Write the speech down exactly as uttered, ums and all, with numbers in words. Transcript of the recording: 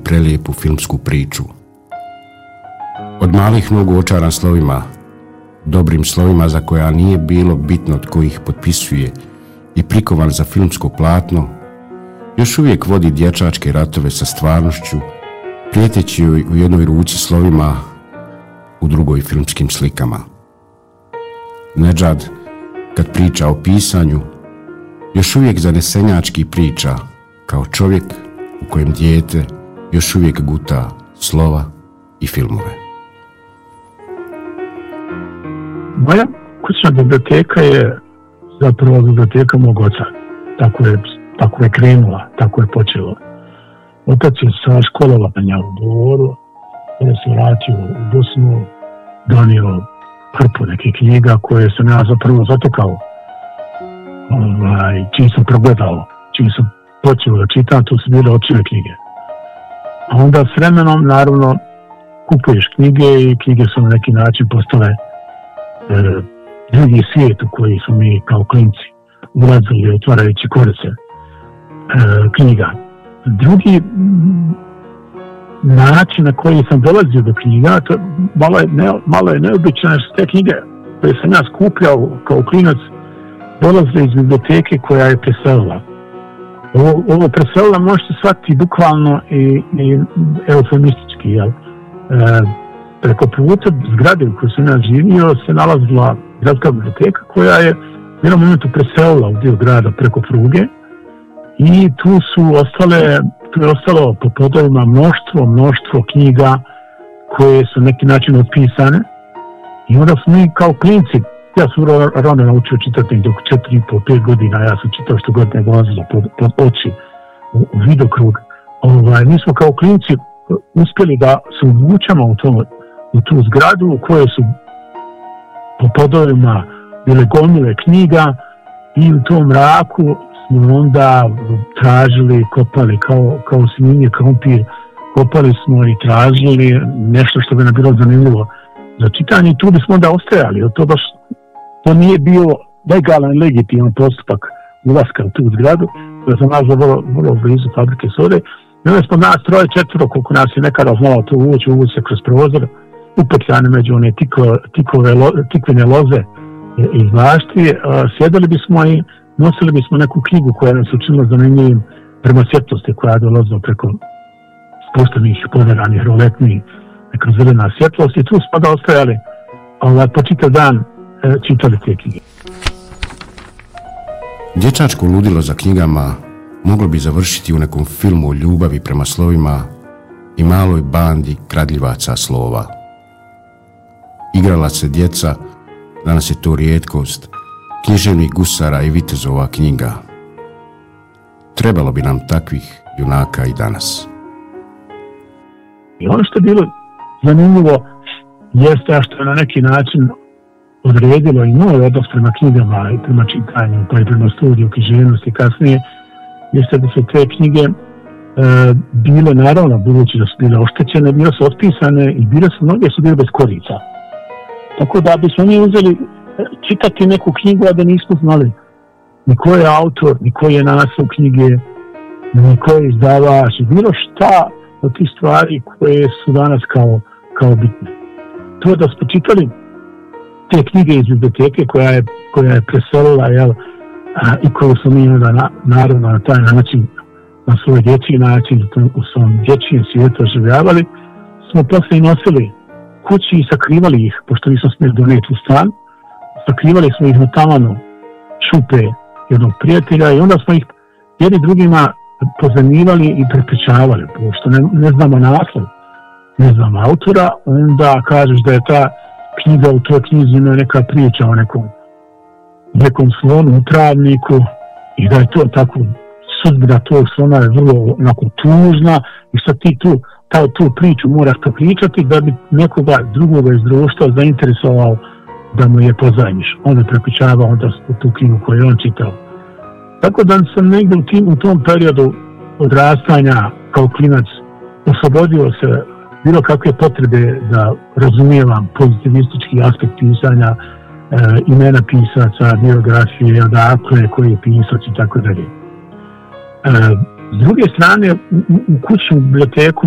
prelijepu filmsku priču. Od malih nogu očaran slovima, dobrim slovima za koja nije bilo bitno tko ih potpisuje i prikovan za filmsko platno, još uvijek vodi dječačke ratove sa stvarnošću, prijeteći joj u jednoj ruci slovima, u drugoj filmskim slikama. Nedžad, kad priča o pisanju, još uvijek zanesenjački priča kao čovjek u kojem dijete još uvijek guta slova i filmove. Moja kućna biblioteka je zapravo biblioteka mog oca. Tako je, tako je krenula, tako je počelo. Otac je sa školovanja u Boru, kada se vratio u Bosnu, donio hrpu nekih knjiga koje sam ja zapravo zatekao. Ovaj, čim sam progledao, čim sam počeo da čitam, to su bile očive knjige. A onda s vremenom, naravno, kupuješ knjige i knjige su na neki način postale e, drugi svijet u koji su mi kao klinci ulazili otvarajući korice e, knjiga. Drugi m, način na koji sam dolazio do knjiga, to malo je, ne, malo je neobično, jer su te knjige koje sam ja skupljao kao klinac dolazile iz biblioteke koja je preselila. Ovo, ovo preselila možete shvatiti bukvalno i, i eufemistički, jel? E, preko puta zgrade u kojoj sam ja živio se nalazila gradska biblioteka koja je u jednom momentu preselila u dio grada preko pruge i tu su ostale, tu je ostalo po podovima mnoštvo, mnoštvo knjiga koje su na neki način otpisane i onda smo mi kao klinci, ja sam rano naučio čitati dok četiri i po, pet godina, ja sam čitao što god ne dolazilo pod, pod oči u, u vidokrug. Ovaj, mi smo kao klinci uspjeli da se uvučemo u, to, u tu zgradu u kojoj su po podovima bile gomile knjiga i u tom mraku smo onda tražili, kopali kao, kao svinje, krompir, kopali smo i tražili nešto što bi nam bilo zanimljivo za čitanje i tu bismo onda ostajali. To baš to nije bio legalan, legitiman postupak ulaska u tu zgradu, koja sam nazvao vrlo, vrlo blizu fabrike sode. I onda smo nas troje, četvoro, koliko nas je nekada znalo to uvući, uvući se kroz prozor, upetljane među one tikove, tikove, lo, tikvene loze iz bašti. Sjedali bismo i nosili bismo neku knjigu koja nam se učinila zanimljivim prema svjetlosti koja je dolazila preko spuštenih, poderanih, roletnih, neka zelena svjetlost i tu smo da ostajali ovaj, po čitav dan čitali te knjige. Dječačko ludilo za knjigama moglo bi završiti u nekom filmu o ljubavi prema slovima i maloj bandi kradljivaca slova. Igrala se djeca, danas je to rijetkost, književnih gusara i vitezova knjiga. Trebalo bi nam takvih junaka i danas. I ono što je bilo zanimljivo jeste što je na neki način odredilo i moj odnos prema knjigama i prema čitanju, pa i prema studiju književnosti kasnije, jeste da su te knjige e, bile, naravno, budući da su bile oštećene, bile su otpisane i bile su, mnoge su bile bez korica. Tako da bismo mi uzeli čitati neku knjigu, a da nismo znali ni ko je autor, ni ko je naslov knjige, ni ko je izdavač, i bilo šta od tih stvari koje su danas kao, kao bitne. To da smo čitali te knjige iz biblioteke koja je, koja je preselila, jel, a, i koju smo mi onda na, naravno na taj način, na svoj dječji način, u svom dječjem svijetu oživljavali, smo posle i nosili kući i sakrivali ih, pošto nismo smjeli doneti u stan, sakrivali smo ih na tavanu šupe jednog prijatelja i onda smo ih jedni drugima pozemljivali i prepričavali, pošto ne, ne znamo naslov, ne znamo autora, onda kažeš da je ta knjiga u toj knjizi ima neka priča o nekom, nekom slonu u travniku i da je to tako, sudbina tog slona je vrlo onako tužna i sad ti tu, ta, tu priču moraš prepričati da bi nekoga drugoga iz društva zainteresovao da mu je pozajmiš. On je prepričavao onda tu knjigu koju je on čitao. Tako da sam negdje u, tim, u tom periodu odrastanja kao klinac oslobodio se bilo kakve potrebe da razumijevam pozitivistički aspekt pisanja, e, imena pisaca, biografije, odakle, koji je pisac i tako dalje. S druge strane, u, u kućnu biblioteku